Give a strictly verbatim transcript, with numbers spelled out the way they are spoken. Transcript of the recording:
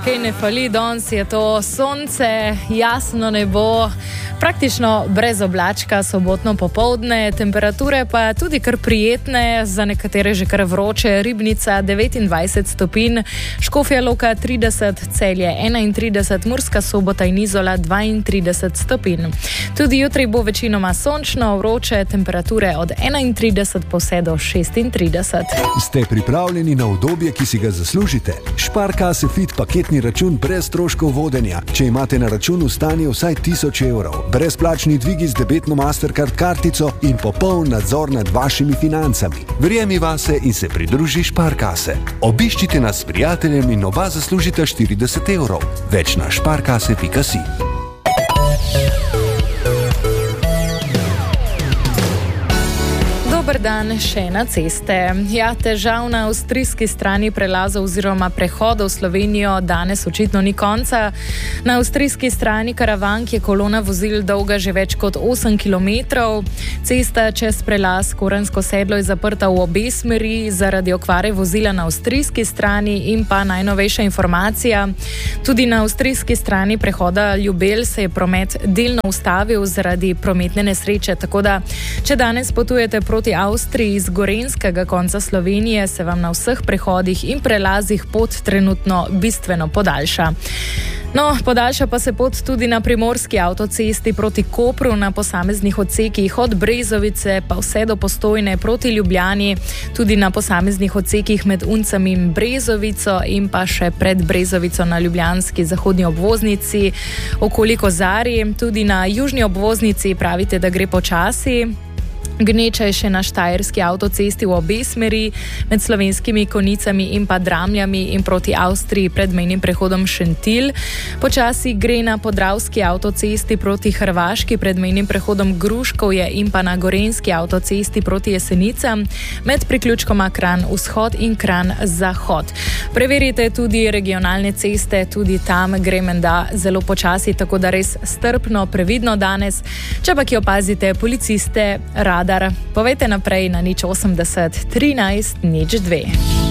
Kaj ne fali, danes je to sonce, jasno nebo, praktično brez oblačka, sobotno popoldne, temperature pa tudi kar prijetne, za nekatere že kar vroče, Ribnica devetindvajset stopinj, Škofja Loka trideset, Celje enaintrideset, Murska Sobota in Izola dvaintrideset stopinj. Tudi jutri bo večinoma sončno, vroče, temperature od enaintrideset pa vse do šestintrideset. Ste pripravljeni na udobje, ki si ga zaslužite? Sparkasse Fit paketni račun brez stroškov vodenja. Če imate na računu stanje vsaj tisoč evrov, brezplačni dvigi z debetno Mastercard kartico in popoln nadzor nad vašimi financami. Verjemi vase in se pridruži Sparkasse. Obiščite nas s prijateljem in oba zaslužite štirideset evrov. Več na sparkasse pika si. Dober dan še na ceste. Ja, težav na avstrijski strani prelazov oziroma prehodov v Slovenijo danes očitno ni konca. Na avstrijski strani Karavank je kolona vozil dolga že več kot osem kilometrov. Cesta čez prelaz Korensko sedlo je zaprta v obe smeri zaradi okvare vozila na avstrijski strani in pa najnovejša informacija. Tudi na avstrijski strani prehoda Ljubelj se je promet delno ustavil zaradi prometne nesreče, tako da če danes potujete proti Avstriji iz gorenjskega konca Slovenije, se vam na vseh prehodih in prelazih pot trenutno bistveno podaljša. No, podaljša pa se pot tudi na primorski avtocesti proti Kopru na posameznih odsekih od Brezovice pa vse do Postojne proti Ljubljani, tudi na posameznih odsekih med Uncami in Brezovico in pa še pred Brezovico na ljubljanski zahodni obvoznici okoli Kozarij. Tudi na južni obvoznici pravite, da gre počasi. Gneča je še na štajerski avtocesti v obe smeri, med Slovenskimi Konicami in pa Dramljami in proti Avstriji pred mejnim prehodom Šentilj. Počasi gre na podravski avtocesti proti Hrvaški pred mejnim prehodom Gruškovje in pa na gorenjski avtocesti proti Jesenicam, med priključkoma Kranj vzhod in Kranj zahod. Preverite tudi regionalne ceste, tudi tam gre menda zelo počasi, tako da res strpno, previdno danes. Če pa ki opazite policiste, radar, povejte naprej na nič osemdeset trinajst nič dve.